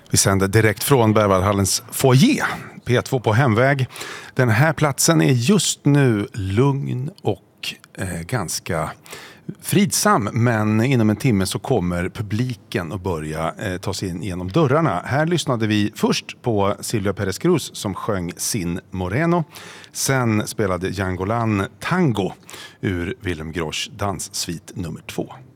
Vi sänder direkt från Berwaldhallens foyer, P2 på hemväg. Den här platsen är just nu lugn och ganska fridsam, men inom en timme så kommer publiken att börja ta sig in genom dörrarna. Här lyssnade vi först på Silvia Pérez Cruz som sjöng Sin Moreno. Sen spelade Django Lan Tango ur Willem Grosch danssvit nummer 2.